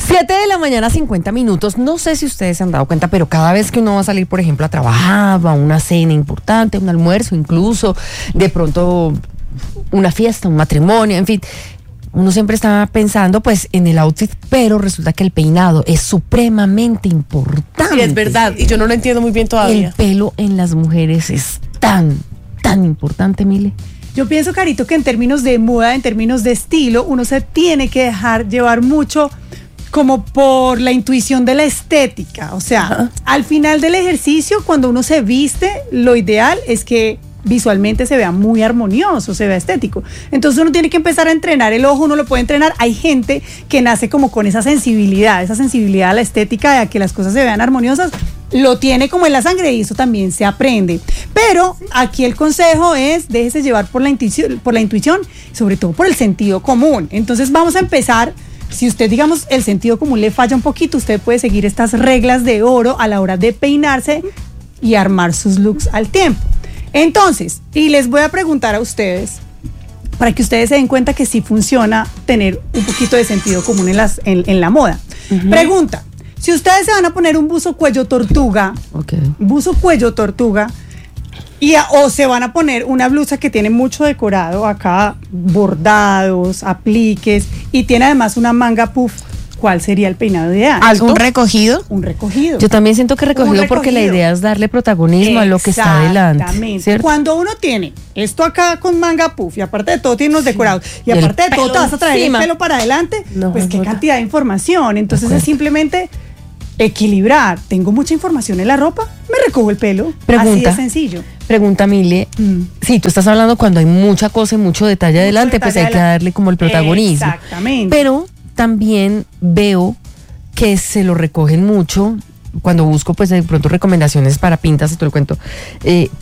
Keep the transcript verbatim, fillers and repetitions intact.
siete de la mañana, cincuenta minutos. No sé si ustedes se han dado cuenta, pero cada vez que uno va a salir, por ejemplo, a trabajar, a una cena importante, un almuerzo, incluso, de pronto una fiesta, un matrimonio, en fin, uno siempre está pensando pues en el outfit, pero resulta que el peinado es supremamente importante. Sí, es verdad, y yo no lo entiendo muy bien todavía. El pelo en las mujeres es tan, tan importante, Mile. Yo pienso, Carito, que en términos de moda, en términos de estilo, uno se tiene que dejar llevar mucho como por la intuición de la estética. O sea, uh-huh. al final del ejercicio, cuando uno se viste, lo ideal es que visualmente se vea muy armonioso, se vea estético. Entonces uno tiene que empezar a entrenar el ojo, uno lo puede entrenar. Hay gente que nace como con esa sensibilidad, esa sensibilidad a la estética, de a que las cosas se vean armoniosas, lo tiene como en la sangre y eso también se aprende. Pero aquí el consejo es, déjese llevar por la intuición, por la intuición, sobre todo por el sentido común. Entonces vamos a empezar. Si usted, digamos, el sentido común le falla un poquito, usted puede seguir estas reglas de oro a la hora de peinarse y armar sus looks al tiempo. Entonces, y les voy a preguntar a ustedes, para que ustedes se den cuenta que sí funciona tener un poquito de sentido común en, las, en, en la moda. Uh-huh. Pregunta, si ustedes se van a poner un buzo cuello tortuga, okay. buzo cuello tortuga, y a, o se van a poner una blusa que tiene mucho decorado, acá bordados, apliques, y tiene además una manga puff, ¿cuál sería el peinado ideal? ¿Alto? ¿Un recogido? Un recogido. Yo también siento que recogido, recogido porque la idea es darle protagonismo a lo que está adelante. Exactamente. Cuando uno tiene esto acá con manga puff y aparte de todo tiene unos decorados y, y aparte de todo te vas a traer encima. El pelo para adelante, no, pues qué cantidad de información. Entonces es simplemente equilibrar. Tengo mucha información en la ropa, me recojo el pelo. Pregunta, así de sencillo. Pregunta, Mile. Mm. Sí, tú estás hablando cuando hay mucha cosa y mucho detalle mucho adelante, detalle pues hay adelante. Que darle como el protagonismo. Exactamente. Pero también veo que se lo recogen mucho cuando busco pues de pronto recomendaciones para pintas y todo el cuento. Eh,